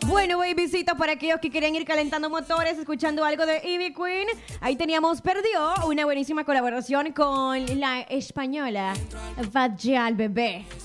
Bueno, babycitos, para aquellos que querían ir calentando motores, escuchando algo de Ivy Queen, ahí teníamos Perdió, una buenísima colaboración con la española Fat Al Bebé.